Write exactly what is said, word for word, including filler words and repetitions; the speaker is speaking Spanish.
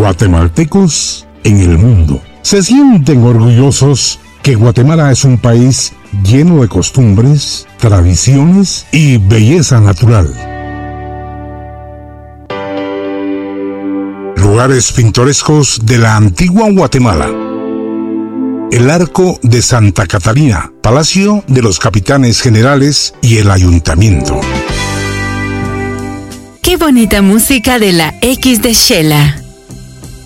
guatemaltecos en el mundo se sienten orgullosos que Guatemala es un país lleno de costumbres, tradiciones y belleza natural. Lugares pintorescos de la antigua Guatemala. El Arco de Santa Catalina, Palacio de los Capitanes Generales y el Ayuntamiento. Qué bonita música de la X de Shela.